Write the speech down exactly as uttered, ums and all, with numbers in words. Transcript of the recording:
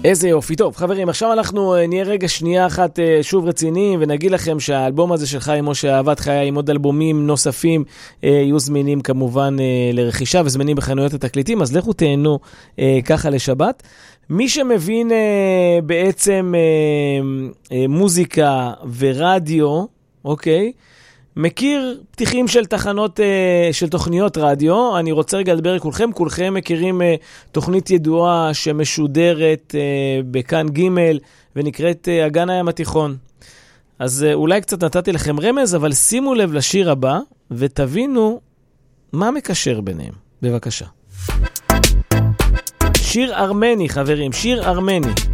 איזה יופי. טוב, חברים, עכשיו אנחנו נהיה רגע שנייה אחת שוב רציניים, ונגיד לכם שהאלבום הזה של חיים משה אהבת חיי, עם עוד אלבומים נוספים, יהיו זמינים כמובן לרכישה, וזמינים בחנויות התקליטים, אז לכו תהנו ככה לשבת. מי שמבין בעצם מוזיקה ורדיו, אוקיי, מכיר פתיחים של תחנות, של תוכניות רדיו. אני רוצה רגע לדבר לכולכם. כולכם מכירים תוכנית ידועה שמשודרת בכאן ג' ונקראת אגן הים התיכון. אז אולי קצת נתתי לכם רמז, אבל שימו לב לשיר הבא ותבינו מה מקשר ביניהם. בבקשה. שיר ארמני, חברים, שיר ארמני.